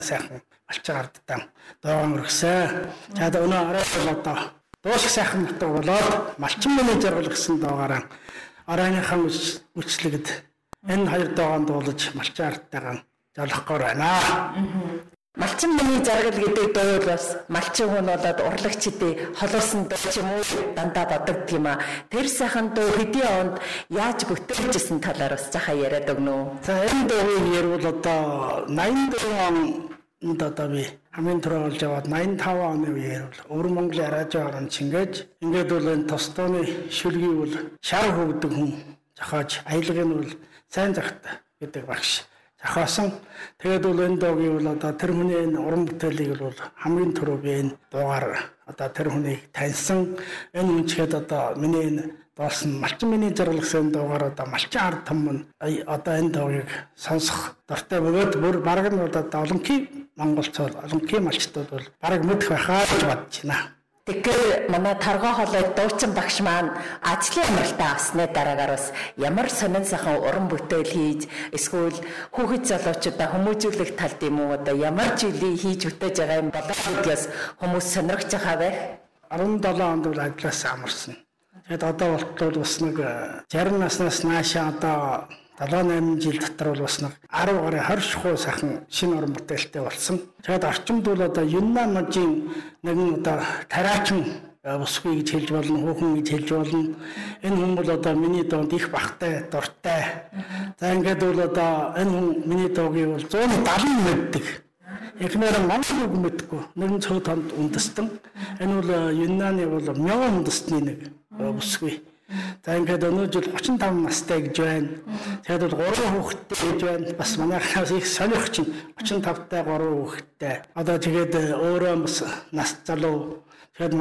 сайхан малчин ардтан доохон өргөсөн. За өнөө арай бол одоо дуусах сайхан нутаг болоод малчин менежер болгосон доогаараа оройныхан үйлчлэгд энэ хоёр доогоон дуулаж малчин ардтайгаа жолохгоор байна. Малчин миний жаргал гэдэг дуу бол бас малчин хүн болоод урлагчдын холоосон дуу ч юм уу дандаа бодогд юм а. Тэр сайхан дуу хэдийн онд яаж бүтээлжсэн талаар бас жахаа яриад өгнө. За энэ дуугийн ярил одоо 84 онд одоо би хамгийн түрүү болж яваад 85 оны үеэр бол Өвөр Монголын радио харамч ингээд бол энэ тостооны шүлгийг бол шар хөгдөг хүн зохиож аялагыг нь бол сайн захтай гэдэг багш зохиосон. Тэгээд бол энэ дуугийн бол одоо тэр хүний энэ уран бүтээлийг бол хамгийн түрүү би энэ дуугаар одоо тэр хүнийг таньсан. Энэ үнчгээд одоо миний энэ дуулсан малчин миний зарлагсан дуугаар одоо малчин ард том одоо энэ дуугийг сонсох дуртай бөгөөд бүр бараг нь одоо олонхий монголчууд олонхий малчтууд бол бараг мэдэх байхаа гэж бодож байна. Тэгэхээр манай таргой хоолой дуучин багш маань ажлын амралтаа авсны дараагаар бас ямар сонин сайхан уран бүтээл хийж эсвэл хүүхэд залуучуудаа хүмүүжүүлэх талд юм уу одоо ямар жилийн хийж бүтээж байгаа юм болоо гэдгээс хүмүүс сонирхож байгаа байх. 17 онд бол ажлаас амарсан. Тэгэд одоо болтол бас нэг 60 наснаас наашаа одоо 7-8 жил дотор бол бас нэг 10 гаруй 20 шахуу сайхан шинэ уран бүтээлтэй болсон. Тэгээд орчимд бол одоо Юннан мужийн нэгэн одоо тариачин усгүй гэж хэлж болно, хүүхэн гэж хэлж болно. Энэ хүн бол одоо миний дуунд их бахтай, дуртай. За ингээд бол одоо энэ хүн миний дуугийг бол 170 мэддэг. Эхнэр Монгол үг мэдгүй. Нэгэн цөөхөн тонд үндэстэн. Энэ бол Юннаны бол мянган үндэстний нэг усгүй. За ингээд өнөө жил 35 настай гэж байна. Тэгээд бол 3 хүүхэдтэй гэж байна. Бас манайхаас их сонирх чинь 35-тай 3 хүүхэдтэй. Одоо тэгээд өөрөө бас нас залуу. Тэгээд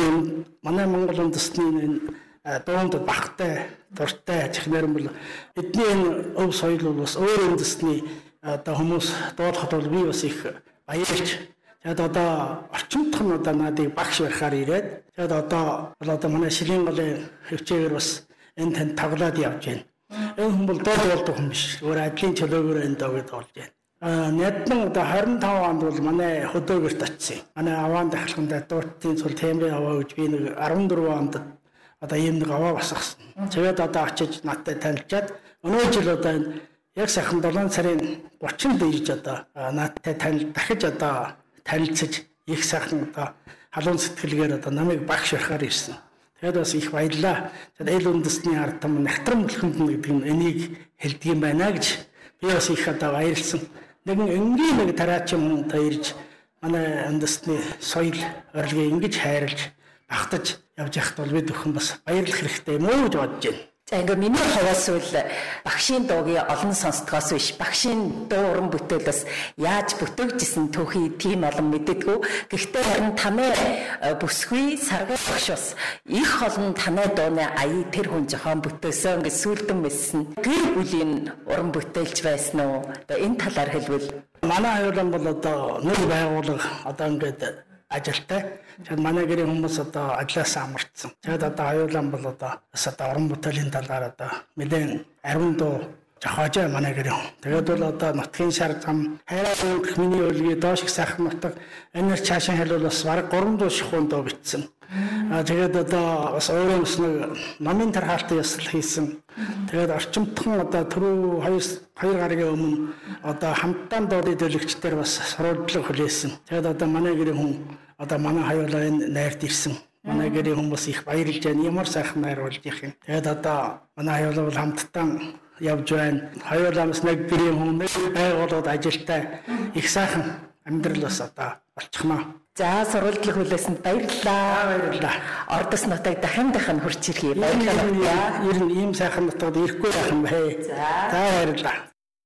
манай Монгол үндэстний дуунд бахтай, дуртай чихнэр бол эдний энэ өв соёл бол бас өөр үндэстний одоо хүмүүс дуулахад бол би бас их баярлж. Тэгээд одоо орчимдох нь одоо надыг багш барихаар ирээд тэгээд одоо манай Шилийн голын хөвчөөр бас энэ танд тоглоод явж байна. Энэ хүн бол дуулдаг хүн биш. Өөр ажлын чөлөөгөөр энэ дууг дуулж байна. Нэгдэн одоо 25 онд бол манай хөдөөгөрт очив. Манай аваан дахлаханд дууртын цул темрийн аваа гэж би нэг 14 онд одоо ийм нэг аваа басгасан. Тэгээд одоо очиж надтай танилцаад өнөө жил одоо энэ яг сайхан 7 сарын 30-нд ирж одоо надтай дахиж одоо танилцаж их сайхан одоо халуун сэтгэлгээр одоо намайг багш барихаар ирсэн. Тэгээд бас их баярлаа. Тэгээд эл үндэстний ард том нягтран бүлхэнд гэдэг нь энийг хэлдэг юм байна гэж би бас их одоо баярлсан. Нэгэн энгийн нэг тариачин хүн ирж манай үндэстний соёл урлагийг ингэж хайрлж багтаж явж явахд бол бид өхөн бас баярлах хэрэгтэй юм уу гэж бодож байна. За ингээд миний хувьас бол багшийн дуугийн олон сонсдгоос биш багшийн дуу уран бүтээлээс яаж бүтээгдсэн түүхий тийм олон мэддэггүй. Гэхдээ харин танай бүсгүй саргай багш бас их олон танай дууны аяыг тэр хүн жохон бүтээсэн гэж сүлдэн мэссэн. Гэр бүлийн уран бүтээлч байсан уу? Одоо энэ талаар хэлбэл манай аюулан бол одоо нэг байгууллага одоо ингээд ажилтай. Тэгээд манай гэрийн хүмүүс одоо ажлаас амарчсан. Тэгээд одоо аюулан бол одоо уран бүтээлийн талаар одоо мэдэн ариун дуу жохоожээ манай гэрийн. Тэгээд бол одоо нутгийн шар зам хайраа гэх миний үлгээ доош их сайхан нутаг энэр цаашаа хэлбэл бас бараг 300 шихуун дуу бичсэн. Тэгээд одоо бас өөрөө бас нэг номын тархалтын ёслол хийсэн. Тэгээд орчимтхан одоо түрүү 2 гаригийн өмнө одоо хамтдаа дуудын төлөвчдэр бас сурвалжлага хүлээсэн. Тэгээд одоо манай гэрийн хүн одоо манай хаюулаа энэ найрд ирсэн. Манай гэрийн хүмүүс их баярлж байна. Ямар сайхан найр болж их юм. Тэгээд одоо манай хаюулаа бол хамтдаа явж байна. Хаюулаас нэг гэрийн хүн нэг байгууллагад ажилтай их сайхан амьдрал бас одоо болчихно. За сурвалжлага хүлээсэнд баярлалаа. Баярлалаа. Ордос нутаг дахин хурж ирхий. Баярлалаа. Ер нь ийм сайхан нутагт ирэхгүй байх юм бай. За баярлалаа.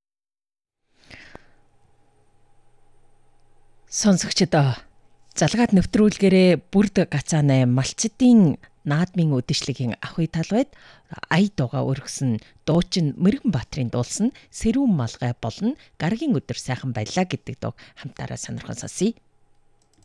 Сонсогчдоо залгаад нэвтрүүлгээрээ бүрд гацаанай малчдын наадмын үдэшлэгийн ахуй талбайд ая дууга өргөсөн дуучин Мэргэнбаатрын дуулсан Сэрүүн малгай болон Гаргийн өдөр сайхан байлаа гэдэг дуу хамтаараа сонирхон сонсъё.